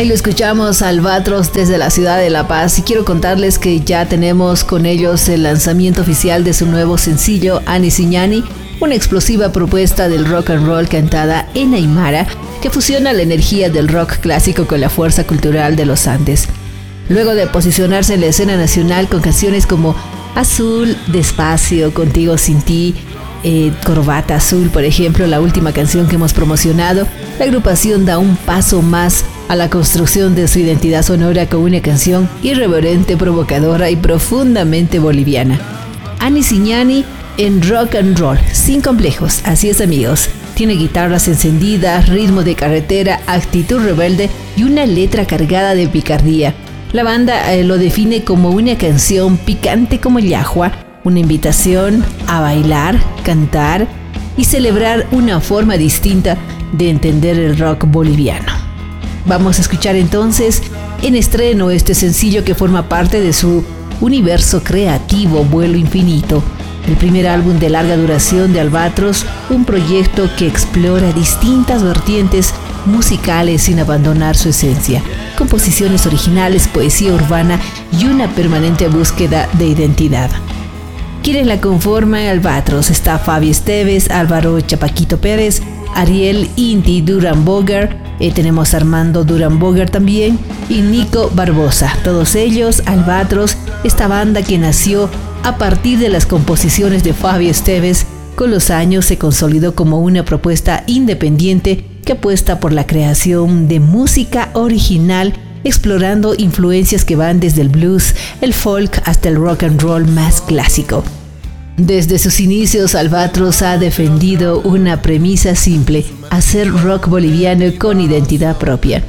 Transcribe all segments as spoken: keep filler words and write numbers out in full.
Ahí lo escuchamos, Albatros, desde la ciudad de La Paz, y quiero contarles que ya tenemos con ellos el lanzamiento oficial de su nuevo sencillo, Ani Siñani, una explosiva propuesta del rock and roll cantada en aymara que fusiona la energía del rock clásico con la fuerza cultural de los Andes. Luego de posicionarse en la escena nacional con canciones como Azul, Despacio, Contigo Sin Ti, eh, Corbata Azul, por ejemplo, la última canción que hemos promocionado, la agrupación da un paso más a la construcción de su identidad sonora con una canción irreverente, provocadora y profundamente boliviana. Ani Siñani en rock and roll, sin complejos, así es, amigos. Tiene guitarras encendidas, ritmo de carretera, actitud rebelde y una letra cargada de picardía. La banda eh, lo define como una canción picante como el yahua, una invitación a bailar, cantar y celebrar una forma distinta de entender el rock boliviano. Vamos a escuchar entonces en estreno este sencillo que forma parte de su universo creativo Vuelo Infinito, el primer álbum de larga duración de Albatros, un proyecto que explora distintas vertientes musicales sin abandonar su esencia, composiciones originales, poesía urbana y una permanente búsqueda de identidad. Quienes la conforman Albatros está Fabi Esteves, Álvaro Chapaquito Pérez, Ariel Inti Durán Boger, eh, tenemos a Armando Durán Boger también y Nico Barbosa. Todos ellos, Albatros, esta banda que nació a partir de las composiciones de Fabi Esteves, con los años se consolidó como una propuesta independiente que apuesta por la creación de música original, explorando influencias que van desde el blues, el folk hasta el rock and roll más clásico. Desde sus inicios, Albatros ha defendido una premisa simple: hacer rock boliviano con identidad propia.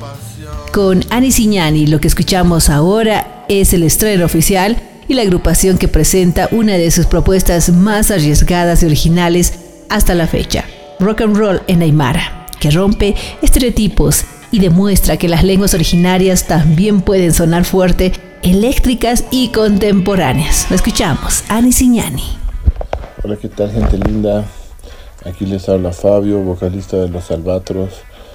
Con Ani Siñani, lo que escuchamos ahora es el estreno oficial y la agrupación que presenta una de sus propuestas más arriesgadas y originales hasta la fecha: rock and roll en aymara, que rompe estereotipos y demuestra que las lenguas originarias también pueden sonar fuerte, eléctricas y contemporáneas. Lo escuchamos, Ani Siñani. Hola, ¿qué tal, gente linda? Aquí les habla Fabio, vocalista de los Albatros.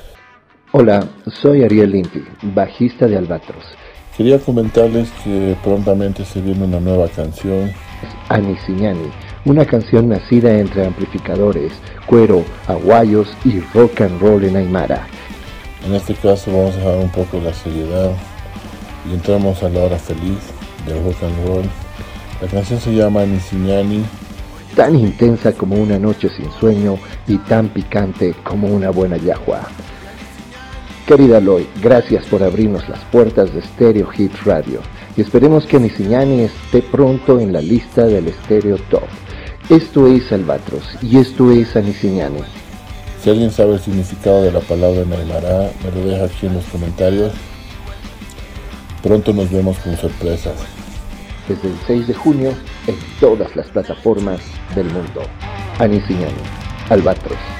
Hola, soy Ariel Inti, bajista de Albatros. Quería comentarles que prontamente se viene una nueva canción. Ani Siñani, una canción nacida entre amplificadores, cuero, aguayos y rock and roll en aymara. En este caso vamos a dejar un poco la seriedad y entramos a la hora feliz del rock and roll. La canción se llama Ani Siñani. Tan intensa como una noche sin sueño y tan picante como una buena yahua. Querida Loy, gracias por abrirnos las puertas de Stereo Hits Radio y esperemos que Ani Siñani esté pronto en la lista del Stereo Top. Esto es Albatros y esto es Ani Siñani. Si alguien sabe el significado de la palabra en aymara, me lo deja aquí en los comentarios. Pronto nos vemos con sorpresas. Desde el seis de junio en todas las plataformas del mundo. Ani Siñani, Albatros.